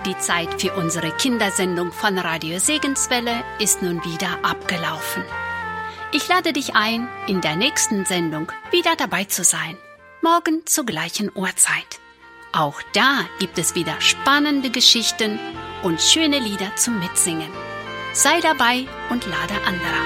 Die Zeit für unsere Kindersendung von Radio Segenswelle ist nun wieder abgelaufen. Ich lade dich ein, in der nächsten Sendung wieder dabei zu sein. Morgen zur gleichen Uhrzeit. Auch da gibt es wieder spannende Geschichten und schöne Lieder zum Mitsingen. Sei dabei und lade andere